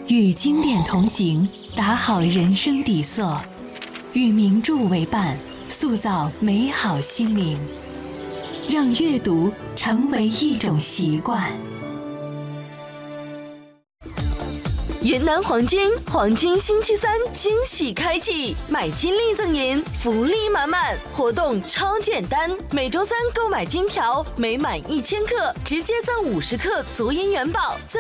与经典同行，打好人生底色；与名著为伴，塑造美好心灵。让阅读成为一种习惯。 云南黄金星期三惊喜开启，买金立赠银，福利满满，活动超简单，每周三购买金条，每满1000克直接赠50克足银元宝。